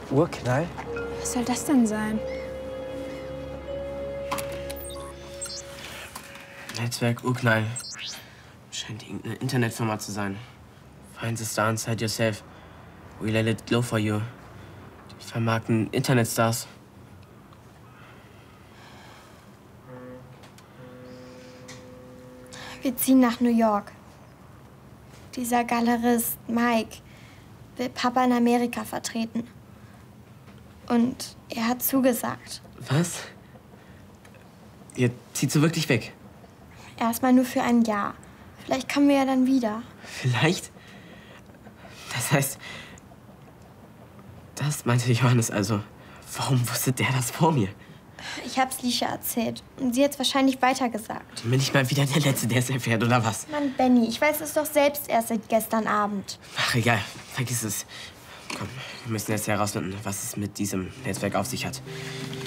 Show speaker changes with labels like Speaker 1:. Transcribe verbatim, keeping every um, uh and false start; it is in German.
Speaker 1: Urknall?
Speaker 2: Was soll das denn sein?
Speaker 3: Netzwerk Urknall. Scheint irgendeine Internetfirma zu sein. Find the star inside yourself. We let it glow for you. Die vermarkten Internetstars.
Speaker 4: Wir ziehen nach New York. Dieser Galerist Mike will Papa in Amerika vertreten. Und er hat zugesagt.
Speaker 3: Was? Ihr zieht so wirklich weg?
Speaker 4: Erstmal nur für ein Jahr. Vielleicht kommen wir ja dann wieder.
Speaker 3: Vielleicht? Das heißt, das meinte Johannes also. Warum wusste der das vor mir?
Speaker 4: Ich hab's Lisha erzählt. Und sie hat's wahrscheinlich weitergesagt.
Speaker 3: Bin ich mal wieder der Letzte, der es erfährt, oder was?
Speaker 4: Mann, Benny, ich weiß es doch selbst erst seit gestern Abend.
Speaker 3: Ach, egal. Vergiss es. Komm, wir müssen jetzt herausfinden, was es mit diesem Netzwerk auf sich hat.